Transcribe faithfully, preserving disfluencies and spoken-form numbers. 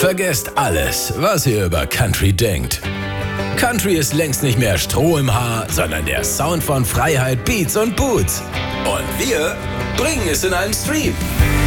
Vergesst alles, was ihr über Country denkt. Country ist längst nicht mehr Stroh im Haar, sondern der Sound von Freiheit, Beats und Boots. Und wir bringen es in einen Stream.